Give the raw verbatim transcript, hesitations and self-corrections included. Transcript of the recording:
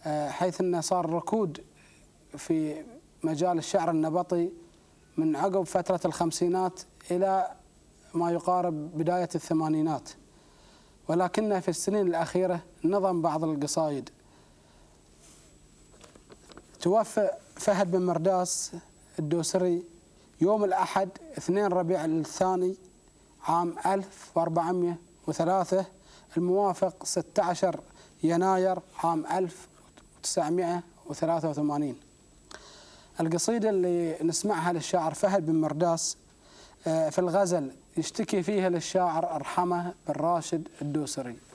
حيث أنه صار ركود في مجال الشعر النبطي من عقب فترة الخمسينات إلى ما يقارب بداية الثمانينات، ولكنه في السنين الأخيرة نظم بعض القصائد. توفى فهد بن مرداس الدوسري يوم الأحد اثنين ربيع الثاني عام ألف وأربعمئة وثلاثة الموافق ستة عشر يناير عام ألف وتسعمئة وثلاثة وثمانين. القصيدة اللي نسمعها للشاعر فهد بن مرداس في الغزل يشتكي فيها للشاعر أرحمه بن راشد الدوسري.